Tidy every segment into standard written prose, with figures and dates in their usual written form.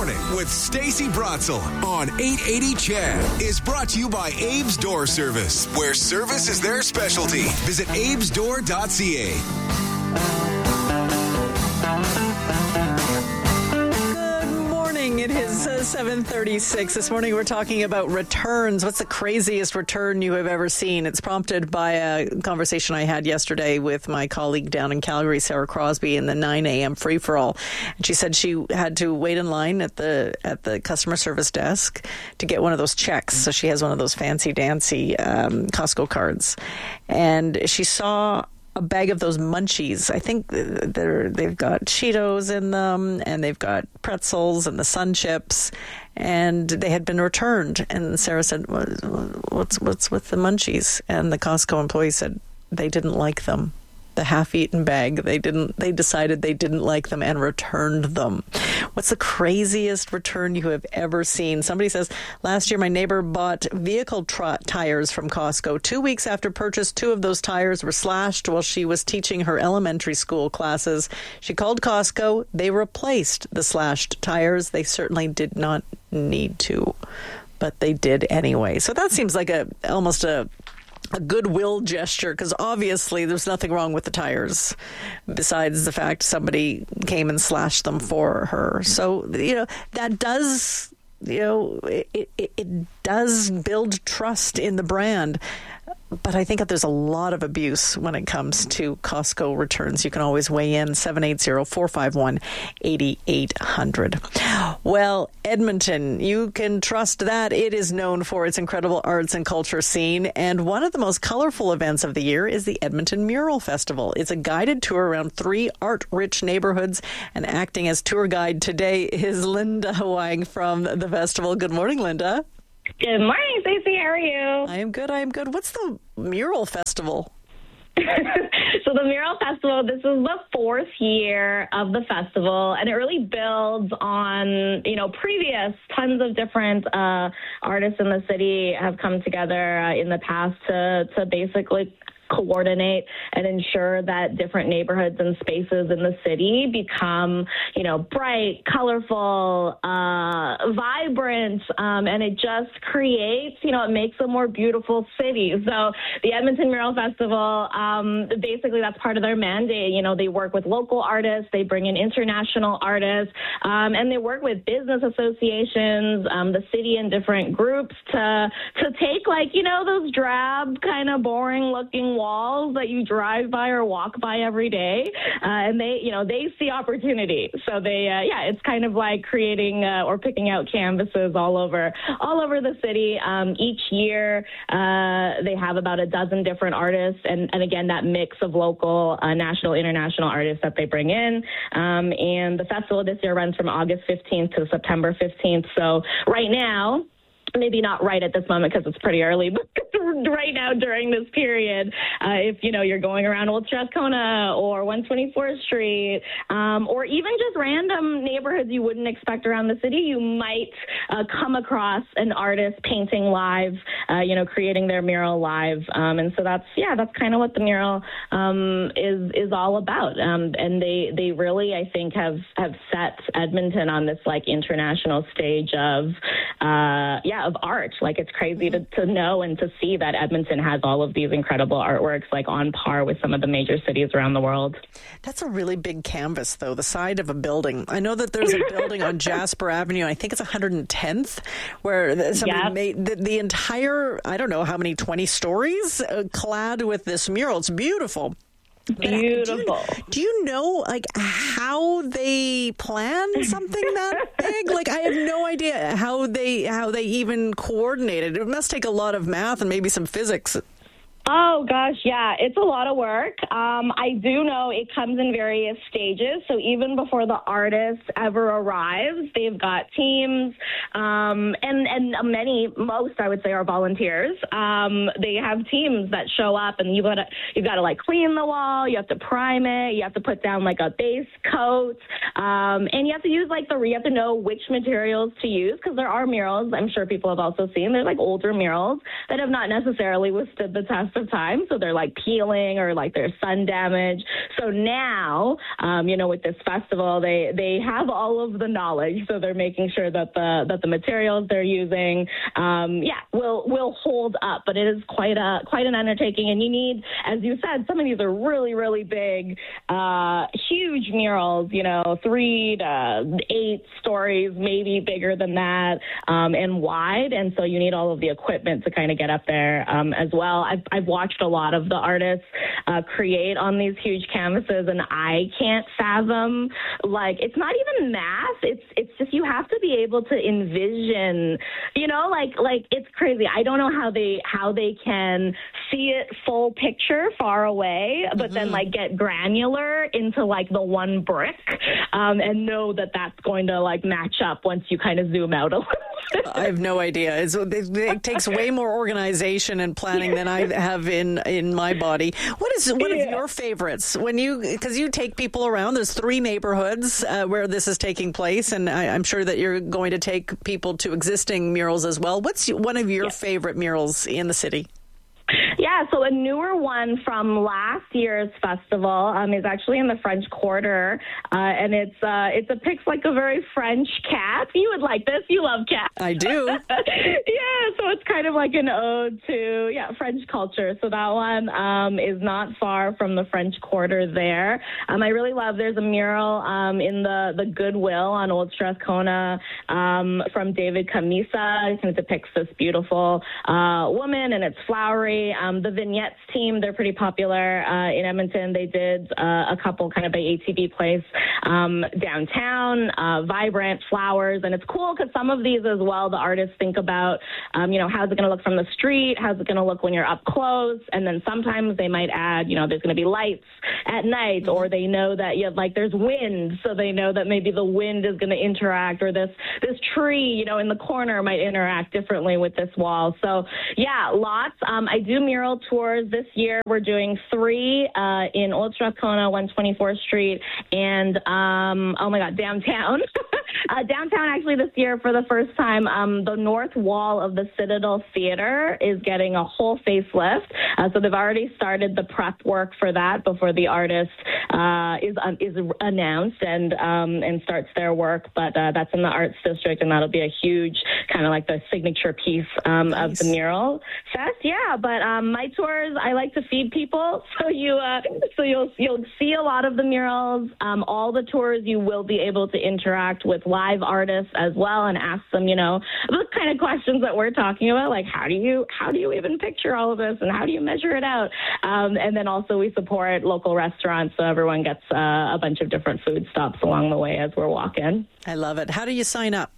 Morning with Stacey Brotzel on 880 CHED is brought to you by Abe's Door Service, where service is their specialty. Visit abesdoor.ca. It is 7:36. This morning we're talking about returns. What's the craziest return you have ever seen? It's prompted by a conversation I had yesterday with my colleague down in Calgary, Sarah Crosby, in the 9 a.m. free-for-all. And she said she had to wait in line at the customer service desk to get one of those checks. So she has one of those fancy-dancy Costco cards. And she saw a bag of those munchies. I think they've got Cheetos in them, and they've got pretzels and the Sun Chips, and they had been returned. And Sarah said, "What's with the munchies?" And the Costco employee said they didn't like them. The half-eaten bag, they decided they didn't like them and returned them. What's the craziest return you have ever seen? Somebody says, last year my neighbor bought vehicle tires from Costco. 2 weeks after purchase, 2 of those tires were slashed while she was teaching her elementary school classes. She called Costco. They replaced the slashed tires. They certainly did not need to, but they did anyway. So that seems like almost a goodwill gesture, because obviously there's nothing wrong with the tires besides the fact somebody came and slashed them for her. So, that does, it does build trust in the brand. But I think that there's a lot of abuse when it comes to Costco returns. You can always weigh in, 780-451-8800. Well, Edmonton, you can trust that it is known for its incredible arts and culture scene. And one of the most colorful events of the year is the Edmonton Mural Festival. It's a guided tour around 3 art-rich neighborhoods. And acting as tour guide today is Linda Huang from the festival. Good morning, Linda. Good morning, Stacey. How are you? I am good. What's the Mural Festival? So the Mural Festival, this is the 4th year of the festival, and it really builds on, previous tons of different artists in the city have come together in the past to basically coordinate and ensure that different neighborhoods and spaces in the city become, bright, colorful, vibrant, and it just creates, it makes a more beautiful city. So the Edmonton Mural Festival, basically that's part of their mandate. They work with local artists, they bring in international artists, and they work with business associations, the city, and different groups to take those drab, kind of boring looking walls that you drive by or walk by every day, and they see opportunity. So they, it's kind of like creating or picking out canvases all over the city. Each year, they have about a dozen different artists, and again, that mix of local, national, international artists that they bring in. And the festival this year runs from August 15th to September 15th. So right now, maybe not right at this moment because it's pretty early, but right now during this period, if you're going around Old Strathcona or 124th Street, or even just random neighborhoods you wouldn't expect around the city, you might come across an artist painting live, creating their mural live, and so that's kind of what the mural is all about. And they really, I think, have set Edmonton on this international stage of art. It's crazy to know and to see that Edmonton has all of these incredible artworks on par with some of the major cities around the world. That's a really big canvas, though, the side of a building. I know that there's a building on Jasper Avenue, I think it's 110th, where somebody made the entire, I don't know how many, 20 stories clad with this mural. It's beautiful. Beautiful. Do you know how they plan something that big? I have no idea how they even coordinated. It must take a lot of math and maybe some physics. Oh, gosh, yeah, it's a lot of work. I do know it comes in various stages. So even before the artist ever arrives, they've got teams, and most, I would say, are volunteers. They have teams that show up, and you've got to clean the wall, you have to prime it, you have to put down a base coat, and you have to use you have to know which materials to use, because there are murals, I'm sure people have also seen, there's older murals that have not necessarily withstood the test of time. So they're like peeling or like there's sun damage. So now, with this festival, they have all of the knowledge. So they're making sure that the materials they're using, will hold up. But it is quite an undertaking. And you need, as you said, some of these are really, really big, huge murals, 3 to 8 stories, maybe bigger than that, and wide. And so you need all of the equipment to kind of get up there as well. I've watched a lot of the artists create on these huge canvases, and I can't fathom, like, it's not even math. It's just you have to be able to envision, like it's crazy. I don't know how they can see it full picture far away, but then like get granular into like the one brick, and know that that's going to like match up once you kind of zoom out a little bit. I have no idea. It takes way more organization and planning than I have in my body. What is one of your favorites because you take people around? There's 3 neighborhoods where this is taking place, and I'm sure that you're going to take people to existing murals as well. What's one of your favorite murals in the city? Yeah, so a newer one from last year's festival is actually in the French Quarter, and it depicts like a very French cat. You would like this. You love cats. I do. Yeah, so it's kind of like an ode to French culture. So that one is not far from the French Quarter there. I really love. There's a mural in the Goodwill on Old Strathcona from David Camisa. It depicts this beautiful woman, and it's flowery. The Vignettes team, they're pretty popular in Edmonton. They did a couple kind of by ATV Place downtown, vibrant flowers. And it's cool because some of these as well, the artists think about, how's it going to look from the street? How's it going to look when you're up close? And then sometimes they might add, there's going to be lights at night, or they know that there's wind. So they know that maybe the wind is going to interact, or this tree, in the corner might interact differently with this wall. So yeah, lots. I do mural tours this year. We're doing 3 in Old Strathcona, 124th Street, and downtown. Downtown, actually, this year for the first time, the north wall of the Citadel Theatre is getting a whole facelift. So they've already started the prep work for that before the artist is announced and starts their work. But that's in the Arts District, and that'll be a huge kind of like the signature piece of the mural fest. Yeah, but my tours, I like to feed people, so you'll see a lot of the murals. All the tours, you will be able to interact with live artists as well and ask them, the kind of questions that we're talking about, like how do you even picture all of this, and how do you measure it out? And then also we support local restaurants, so everyone gets a bunch of different food stops along the way as we're walking. I love it. How do you sign up?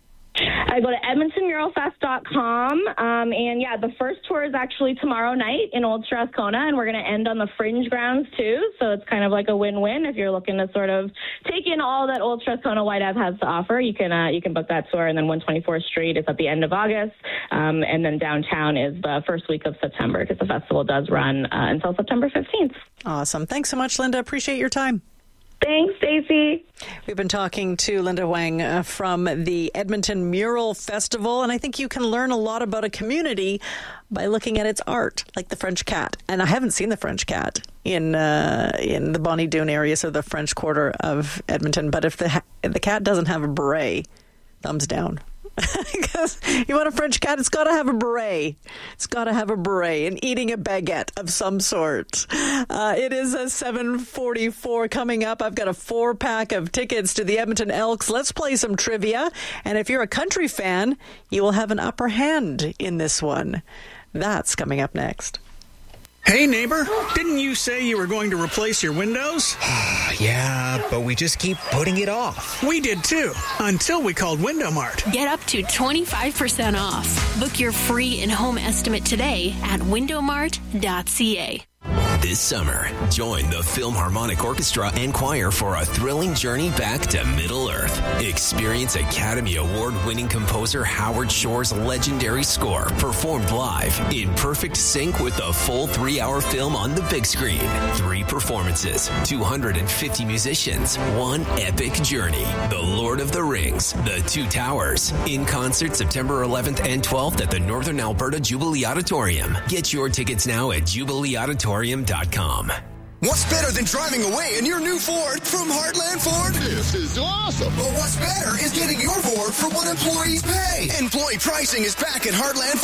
I go to EdmontonMuralFest.com, and the first tour is actually tomorrow night in Old Strathcona, and we're going to end on the Fringe grounds too, so it's kind of like a win-win. If you're looking to sort of take in all that Old Strathcona White Ave has to offer, you can book that tour, and then 124th Street is at the end of August, and then downtown is the first week of September, because the festival does run until September 15th. Awesome. Thanks so much, Linda. Appreciate your time. Thanks, Stacey. We've been talking to Linda Huang from the Edmonton Mural Festival, and I think you can learn a lot about a community by looking at its art, like the French cat. And I haven't seen the French cat in the Bonnie Doon area, so the French Quarter of Edmonton. But if the cat doesn't have a beret, thumbs down. Because you want a French cat, it's got to have a beret. It's got to have a beret and eating a baguette of some sort. It is a 7:44 coming up. I've got a 4-pack of tickets to the Edmonton Elks. Let's play some trivia. And if you're a country fan, you will have an upper hand in this one. That's coming up next. Hey, neighbor, didn't you say you were going to replace your windows? Yeah, but we just keep putting it off. We did too, until we called Window Mart. Get up to 25% off. Book your free in-home estimate today at windowmart.ca. This summer, join the Philharmonic Orchestra and Choir for a thrilling journey back to Middle-earth. Experience Academy Award-winning composer Howard Shore's legendary score performed live in perfect sync with the full 3-hour film on the big screen. 3 performances, 250 musicians, 1 epic journey. The Lord of the Rings, The Two Towers. In concert September 11th and 12th at the Northern Alberta Jubilee Auditorium. Get your tickets now at jubileeauditorium.com. What's better than driving away in your new Ford from Heartland Ford? This is awesome. But what's better is getting your Ford for what employees pay. Employee pricing is back at Heartland